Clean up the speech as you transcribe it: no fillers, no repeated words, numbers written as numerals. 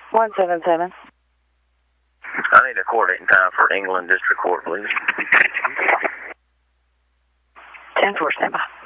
177. I need a court date and time for England District Court, please. 10-4, stand by.